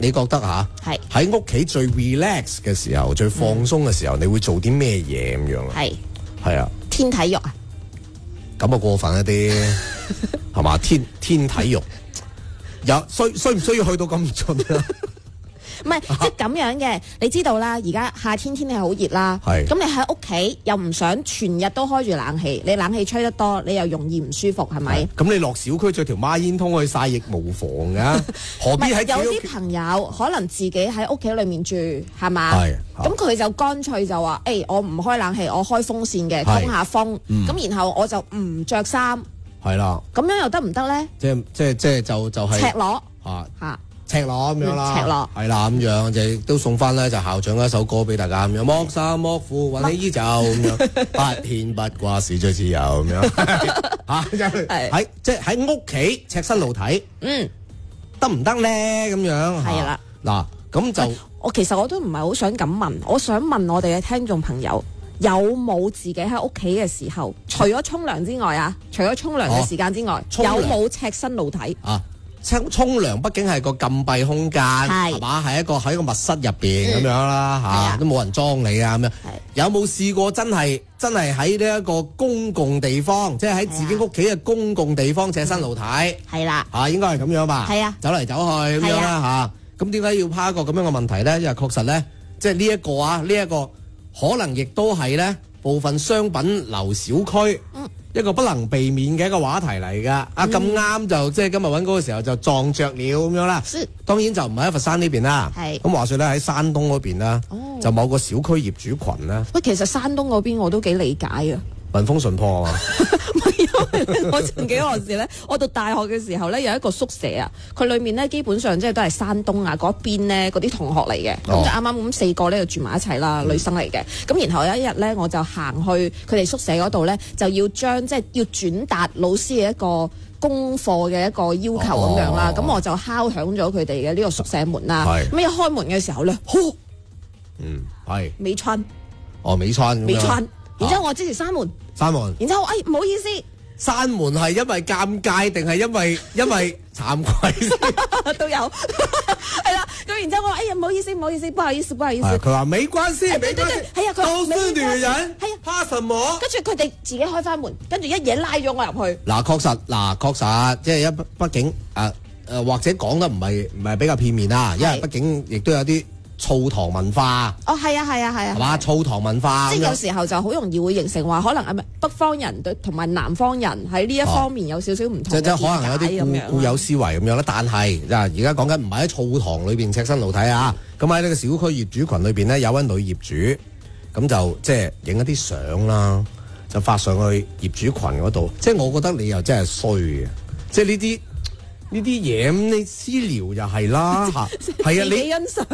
你覺得嚇喺屋企最 relax 嘅時候、最放鬆嘅時候，你會做啲咩嘢咁樣啊？係啊， 天體育啊， 咁啊過分一啲係嘛？天體育需唔需要去到咁盡啊？ 唔係，即係咁樣嘅，你知道啦。而家夏天天氣好熱啦，咁你喺屋企又唔想全日都開住冷氣，你冷氣吹得多，你又容易唔舒服，係咪？ 咁你落小區着條孖煙通去曬亦無妨㗎，何必喺有啲朋友可能自己喺屋企裏面住，係嘛？咁佢就乾脆就話：我唔開冷氣，我開風扇嘅，通下風。咁然後我就唔着衫。係啦。咁樣又得唔得咧？ 即係就係赤裸赤裸咁樣啦， 赤裸係啦咁樣，就亦都送翻咧就校長一首歌俾大家咁樣，剝衫剝褲揾起衣袖咁樣，不牽不掛是最自由咁樣喺即係喺屋企赤身露體，得唔得咧？咁樣係啦， 嗱咁就其實我都唔係好想咁問，我想問我哋嘅聽眾朋友，有冇自己喺屋企嘅時候，除咗沖涼之外啊，除咗沖涼嘅時間之外，有冇赤身露體啊？ 沖涼畢竟係個禁閉空間，係嘛？係喺個密室入邊咁樣啦，都冇人裝你啊咁樣。有冇試過真係喺呢一個公共地方，即係喺自己屋企嘅公共地方赤身露體？係啦，應該係咁樣吧？係啊，走嚟走去咁樣啦嚇。咁點解要拋一個咁樣嘅問題咧？因為確實咧，即係呢一個可能亦都係咧部分商品樓小區。一個不能避免嘅一個話題嚟噶，咁啱就即係今日揾嗰個時候就撞着了咁樣啦。當然就唔係喺佛山呢邊啦，咁話說咧喺山東嗰邊啦，就某個小區業主群啦。 喂，其實山東嗰邊我都幾理解啊。 民風順坡啊嘛， 因為我曾幾何時咧，我讀大學嘅時候咧，有一個宿舍啊，佢裏面咧基本上即係都係山東啊嗰邊咧嗰啲同學嚟嘅，咁就啱啱咁4個咧就住埋一齊啦，女生嚟嘅。咁然後有一日咧，我就行去佢哋宿舍嗰度咧，就要將即係要轉達老師嘅一個功課嘅一個要求咁樣啦。咁我就敲響咗佢哋嘅呢個宿舍門啦。咁一開門嘅時候咧， 係沒穿， 沒穿。 然之後我即時閂門，然之後唔好意思， 閂門係因為尷尬定係因為慚愧都有，係啦。咁然之後我話唔好意思，不好意思。 佢話沒關係， 係啊，佢話都是女人，係啊，怕什麼？ 跟住佢哋自己開翻門，跟住一嘢拉咗我入去。 確實，即係畢竟或者講得唔係比較片面啦，因為畢竟亦都有啲澡堂文化。係啊，係嘛？澡堂文化， 即係有時候就好容易會形成話，可能係咪北方人對同埋南方人喺呢一方面有少少唔同， 即係可能有啲固有思維咁樣啦。但係而家講緊唔係喺澡堂裏邊赤身露體啊。咁喺呢個小區業主群裏邊呢，有位女業主咁就即係影一啲相啦，就發上去業主群嗰度。即係我覺得你又真係衰嘅，即係呢啲嘢咁，你私聊就係啦嚇，係啊，你欣賞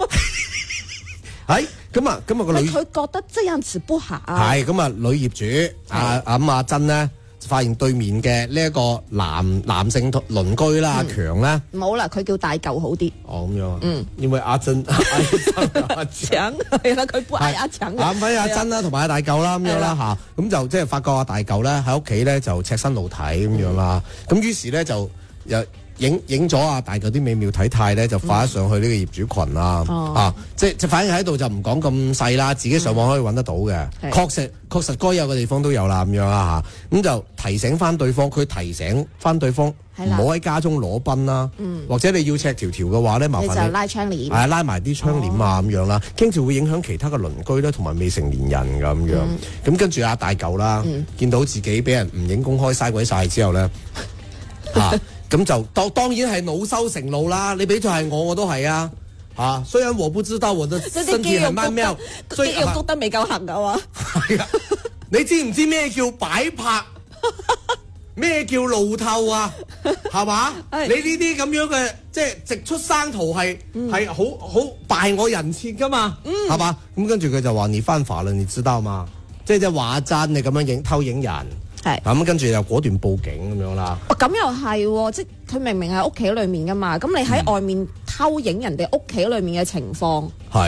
係咁啊個女， 佢覺得這樣子不好。 係咁啊，女業主阿珍呢，發現對面嘅呢一個男性鄰居啦，阿強咧， 唔好啦，佢叫大舊好啲。 咁樣因為阿珍阿強係啦，佢不嗌阿強。 阿珍啦，同埋阿大舊啦咁樣啦嚇，咁就即係發覺阿大舊咧喺屋企咧就赤身露體咁樣啦，咁於是咧就又影咗阿大舊啲美妙體態咧，就發咗上去呢個業主群啦，即係反正喺度就唔講咁細啦，自己上網可以揾得到嘅，確實該有嘅地方都有啦咁樣啦嚇，咁就提醒翻對方，佢提醒翻對方唔好喺家中裸奔啦，或者你要赤條條嘅話咧，麻煩你就拉窗簾， 拉埋啲窗簾啊咁樣啦，驚住會影響其他嘅鄰居咧，同埋未成年人咁樣，咁跟住阿大舊啦，見到自己俾人唔影公開嘥鬼晒之後咧，咁就當然係惱羞成怒啦！你俾咗係我都係啊！雖然我不知道我的身體很曼妙， 肌肉谷得未夠行噶嘛？ 係啊！你知唔知咩叫擺拍？咩叫露透啊？係嘛？你呢啲咁樣嘅即係直出生圖係好敗我人設噶嘛？係嘛？咁跟住佢就話你犯法啦，你知道嘛？即係話真你咁樣偷影人。係咁，跟住又果斷報警咁樣啦。 咁又係，即係佢明明喺屋企裏面噶嘛，咁你喺外面偷影人哋屋企裏面嘅情況， 係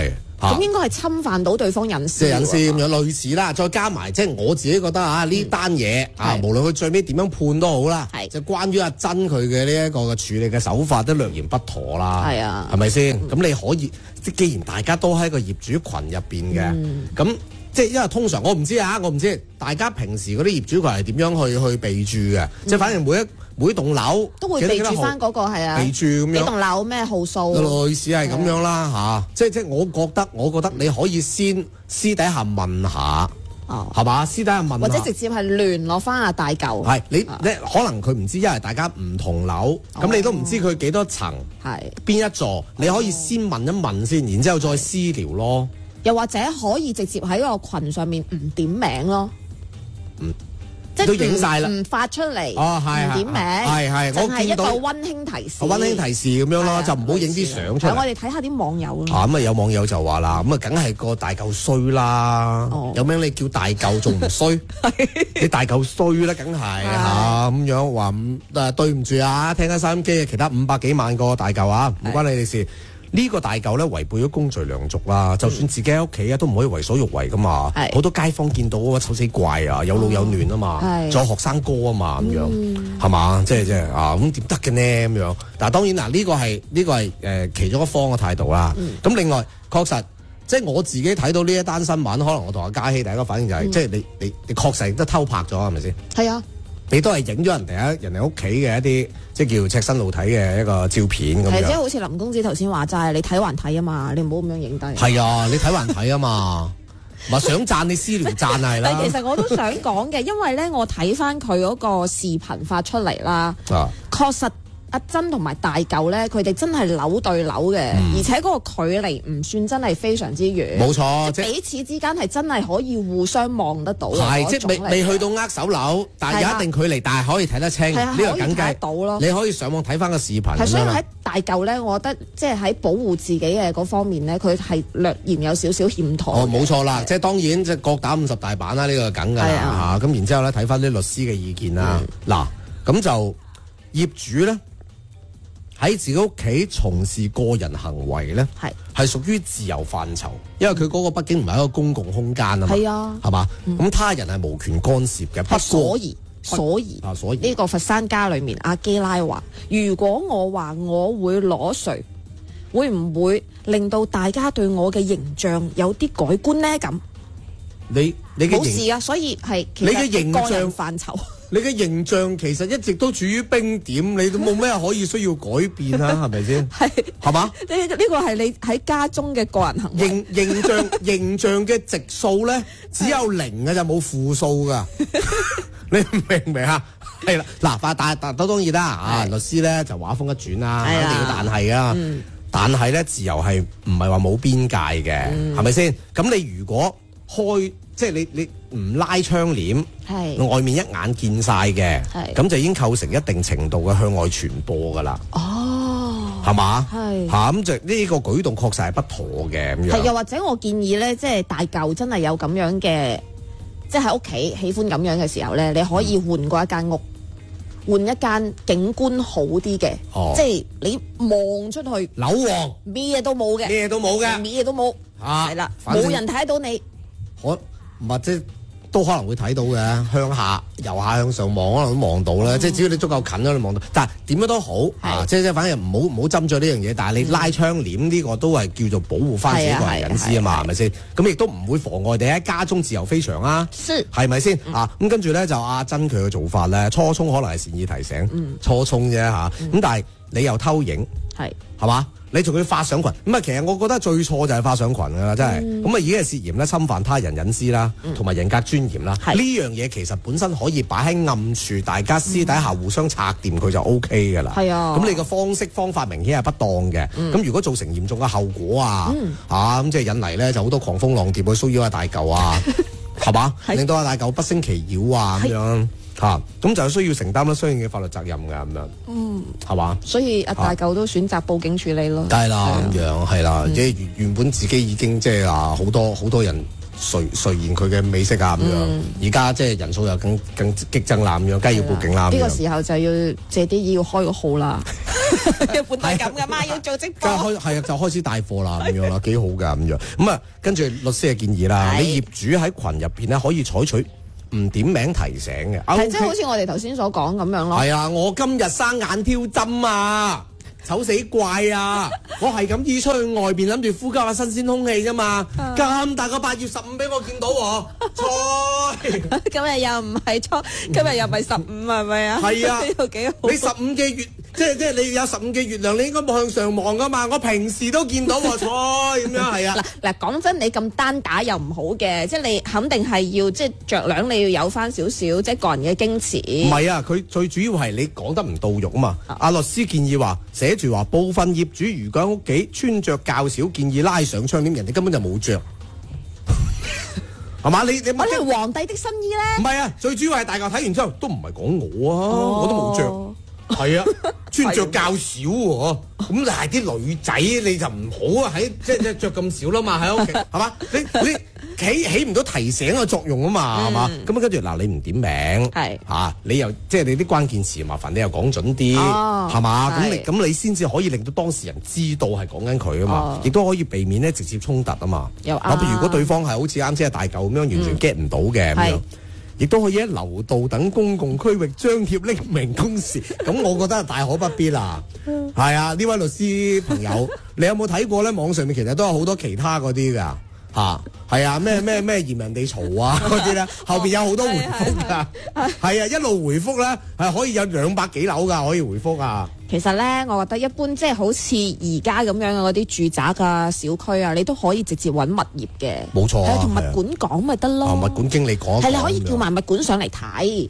咁應該係侵犯到對方隱私。 即係隱私咁樣類似啦，再加埋即係我自己覺得呢單嘢無論佢最尾點樣判都好啦，就關於阿珍佢嘅呢一個嘅處理嘅手法都略嫌不妥啦。係啊，係咪先？咁你可以即係既然大家都喺個業主群入邊嘅，咁即係因為通常我唔知大家平時嗰啲業主群係點樣去備注嘅，即係反正每棟樓都會備注翻嗰個係啊， 備注咁樣。 幾棟樓咩號數？ 類似係咁樣啦嚇，即係我覺得你可以先私底下問下，係嘛？私底下問下， 或者直接係聯絡翻阿大舊。 係你可能佢唔知，因為大家唔同樓，咁你都唔知佢幾多層，係邊一座，你可以先問一問先，然之後再私聊咯。 又或者可以直接喺個群上面唔點名咯。即都影晒啦， 唔發出嚟， 唔點名， 係， 我係一個溫馨提示， 溫馨提示咁樣咯，就唔好影啲相出嚟。 我哋睇下啲網友咯。 咁有網友就話啦，咁梗係個大嚿衰啦，有咩你叫大嚿仲唔衰？你大嚿衰啦，梗係咁樣話對唔住聽緊收音機嘅其他500幾萬個大嚿唔關你哋事。呢個大嚿咧違背咗公序良俗啦，就算自己喺屋企都唔可以為所欲為噶嘛。好多街坊見到醜死怪有老有嫩啊嘛，仲有學生哥啊嘛咁樣，係嘛？即係咁點得嘅呢咁樣？但係當然呢個係其中一方嘅態度啦。咁另外確實即係我自己睇到呢一單新聞，可能我同阿嘉熙第一個反應就係即係你確實都偷拍咗係咪先？係啊。你都係影咗人哋屋企嘅一啲即係叫赤身露體嘅一個照片咁樣。 即係好似林公子頭先話齋，你睇還睇啊嘛，你唔好咁樣影低。 係啊，你睇還睇啊嘛，咪想讚你私聊讚係啦。 但其實我都想講嘅，因為咧我睇翻佢嗰個視頻發出嚟啦，確實。阿珍同埋大舊咧，佢哋真係樓對樓嘅，而且嗰個距離唔算真係非常之遠。冇錯，即係彼此之間係真係可以互相望得到嘅。係，即係未去到握手樓，但係有一定距離，但係可以睇得清。呢個梗計到咯。你可以上網睇翻個視頻。係，所以喺大舊咧，我覺得即係喺保護自己嘅嗰方面咧，佢係略嫌有少少欠妥。哦，冇錯啦，即係當然即係各打50大板啦，呢個梗㗎啦嚇。咁然之後咧，睇翻啲律師嘅意見啦。嗱，咁就業主咧。喺自己屋企從事個人行為咧，係屬於自由範疇，因為佢嗰個畢竟唔係一個公共空間啊嘛，係嘛？咁他人係無權干涉嘅。不過所以呢個佛山家裏面，阿基拉話：如果我話我會攞稅，會唔會令到大家對我嘅形象有啲改觀呢？咁你冇事啊，所以係你嘅形象範疇。你嘅形象其實一直都處於冰點，你都冇咩可以需要改變啊？係咪先？係嘛？呢個係你喺家中嘅個人行為。形象嘅直數咧，只有0嘅就冇負數噶。你明唔明啊？係啦，嗱，但當然啦，律師咧就話風一轉啦，一定要但係啊，但係咧自由係唔係話冇邊界嘅，係咪先？咁你如果即係你唔拉窗簾，外面一眼見晒嘅，咁就已經構成一定程度嘅向外傳播噶啦。哦，係嘛？係咁就呢個舉動確實係不妥嘅咁樣。係又或者我建議咧，即係大舊真係有咁樣嘅，即係喺屋企喜歡咁樣嘅時候咧，你可以換過一間屋，換一間景觀好啲嘅，即係你望出去樓王咩嘢都冇嘅，咩嘢都冇嘅，咩嘢都冇，係啦，冇人睇得到你。或者都可能會睇到嘅，向下、由下向上望，可能都望到啦。即係只要你足夠近咗，你望到。但係點樣都好，即係反正唔好針對呢樣嘢。但係你拉窗簾呢個都係叫做保護翻自己個人隱私啊嘛，係咪先？咁亦都唔會妨礙你喺家中自由飛翔啊，係咪先？咁跟住咧就阿珍佢嘅做法咧，初衷可能係善意提醒，初衷啫嚇。咁但係你又偷影，係嘛？你仲要發上群，咁啊，其實我覺得最錯就係發上群噶啦，真係，咁啊已經係涉嫌咧侵犯他人隱私啦，同埋人格尊嚴啦。呢樣嘢其實本身可以擺喺暗處，大家私底下互相拆掂佢就 O K 噶啦。係啊，咁你個方法明顯係不當嘅。咁如果造成嚴重嘅後果咁即係引嚟咧就好多狂蜂浪蝶去騷擾阿大舊啊，係嘛？令到阿大舊不勝其擾啊咁樣。咁就需要承擔相應嘅法律責任㗎，咁樣，係嘛？所以阿大舊都選擇報警處理咯。梗係啦，咁樣係啦，即係原本自己已經即係好多人垂涎佢嘅美色啊咁樣。而家即係人數又更激增啦咁樣，梗係要報警啦。 呢個時候就要借啲要開個號啦。一般都係咁噶嘛，要做直播。 係啊，就開始帶貨啦咁樣啦，幾好噶咁樣。咁啊，跟住律師嘅建議啦，你業主喺群入邊咧可以採取唔點名提醒嘅， 係即係好似我哋頭先所講咁樣咯。 係啊，我今日生眼挑針啊！醜死怪啊！我係咁意出去外邊諗住呼吸下新鮮空氣啫嘛，咁大個8月15俾我見到喎，菜！ 今日又唔係初，今日又唔係15，係咪啊？ 係啊， 呢個幾好。 你15嘅月，即係你有15嘅月亮，你應該向上望噶嘛。我平時都見到喎，菜咁樣係啊。 嗱講真，你咁單打又唔好嘅，即係你肯定係要即係着量，你要有翻少少即係個人嘅矜持。 唔係啊，佢最主要係你講得唔到肉啊嘛。阿律師建議話寫住話部分業主如果喺屋企穿着較少，建議拉上窗簾，人哋根本就冇着。係嘛？你我係皇帝的新衣咧？ 唔係啊，最主要係大家睇完之後都唔係講我啊，我都冇着。係啊，穿着較少喎，咁你係啲女仔你就唔好啊，喺即係着咁少啦嘛，喺屋企係嘛？你起唔到提醒嘅作用啊嘛，係嘛？咁跟住嗱，你唔點名係嚇，你又即係你啲關鍵詞麻煩你又講準啲係嘛？咁你先至可以令到當事人知道係講緊佢啊嘛，亦都可以避免咧直接衝突啊嘛。如果對方係好似啱先係大嚿咁樣，完全 get 唔到嘅咁樣。亦都可以喺樓道等公共區域張貼匿名公示，咁我覺得大可不必啦。係啊，呢位律師朋友，你有冇睇過咧？網上面其實都有好多其他嗰啲㗎嚇，係啊，咩嫌人哋嘈啊嗰啲咧，後邊有好多回覆㗎，係啊，一路回覆咧係可以有200幾樓㗎，可以回覆啊。 其實咧，我覺得一般即係好似而家咁樣嘅嗰啲住宅啊、小區啊，你都可以直接揾物業嘅。 冇錯啊， 同物管講咪得咯。 物管經理講係你可以叫埋物管上嚟睇。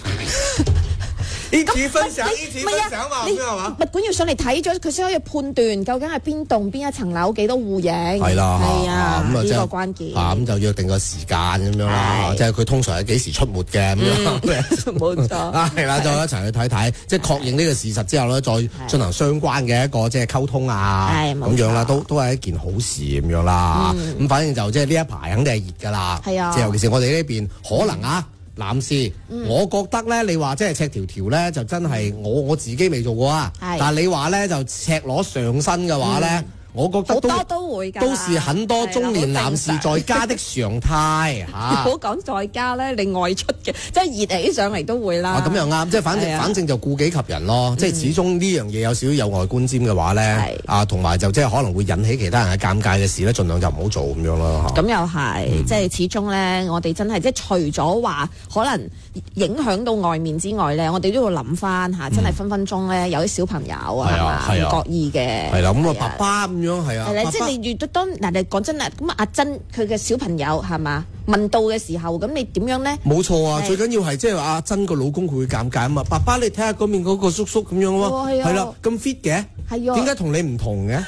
呢次分享嘛，咁係嘛？ 物管要上嚟睇咗，佢先可以判斷究竟係邊棟邊一層樓幾多戶型。 係啦， 係啊，呢個關鍵。 咁就約定個時間咁樣啦，即係佢通常係幾時出沒嘅咁樣。 冇錯。 係啦，再一齊去睇睇，即係確認呢個事實之後咧，再進行相關嘅一個即係溝通啊，咁樣啦，都係一件好事咁樣啦。咁反正就即係呢一排肯定係熱㗎啦。係啊，即係尤其是我哋呢邊可能啊。男士，我覺得咧，你話即係赤條條咧，就真係我自己未做過啊。但係你話咧，就赤裸上身嘅話咧，我覺得好多都會㗎， 都是很多中年男士在家的常態嚇。 唔好講在家咧，你外出嘅，即係熱起上嚟都會啦。 咁又啱，即係反正就顧己及人咯。即係始終呢樣嘢有少少有礙觀瞻嘅話咧，同埋就即係可能會引起其他人嘅尷尬嘅事咧，盡量就唔好做咁樣咯。 咁又係，即係始終咧，我哋真係即係除咗話可能影響到外面之外咧，我哋都要諗翻嚇，真係分分鐘咧有啲小朋友啊，係嘛，唔覺意嘅。係啦，咁啊爸爸咁樣係啊。 係啦，即係你遇到當嗱，你講真啦，咁阿珍佢嘅小朋友係嘛問到嘅時候，咁你點樣咧？ 冇錯啊，最緊要係即係話阿珍個老公佢會尷尬啊嘛。爸爸你睇下嗰面嗰個叔叔咁樣喎，係啦，咁 fit 嘅，點解同你唔同嘅？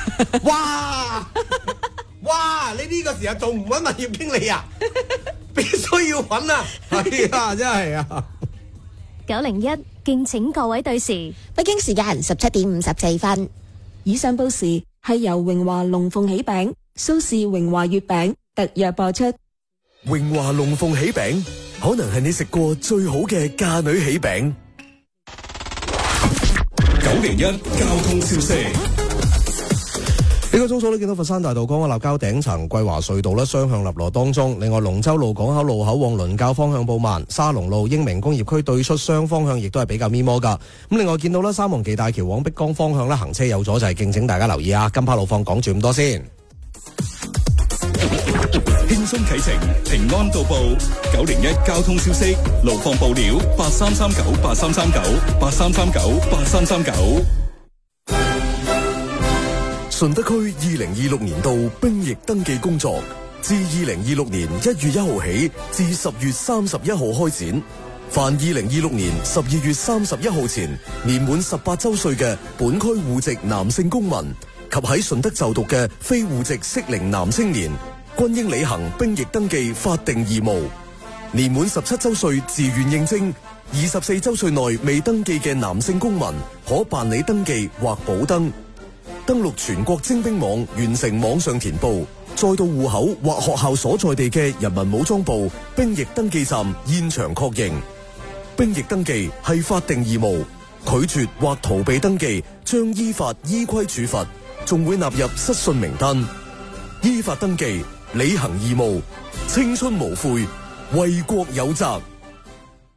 哇！你呢個時候仲唔揾物業經理啊？必須要揾啊！係啊，真係啊 ！901，敬請各位對時。 北京時間17:54。以上報時係由榮華龍鳳喜餅、蘇氏榮華月餅特約播出。 榮華龍鳳喜餅可能係你食過最好嘅嫁女喜餅。 901交通消息。 呢個鐘數咧，見到佛山大道江灣立交頂層桂華隧道咧雙向立羅當中，另外龍舟路港口路口往倫教方向步慢，沙龍路英明工業區對出雙方向亦都係比較咪摩噶。咁另外見到咧三皇旗大橋往碧江方向咧行車有阻滯，敬請大家留意啊！金巴路況講住咁多先。 輕鬆啟程，平安到埗。901交通消息，路況報料8339833983398339。 順德區2026年度兵役登記工作自2026年1月1號起至10月31號開展。凡2026年12月31號前年滿18周歲嘅本區戶籍男性公民及喺順德就讀嘅非戶籍適齡男青年，均應履行兵役登記法定義務。年滿17周歲自願應徵，24周歲內未登記嘅男性公民可辦理登記或補登。登錄全國徵兵網完成網上填報， 再到戶口或學校所在地嘅人民武裝部兵役登記站現場確認。兵役登記係法定義務，拒絕或逃避登記將依法依規處罰，仲會納入失信名單。依法登記，履行義務，青春無悔，為國有責。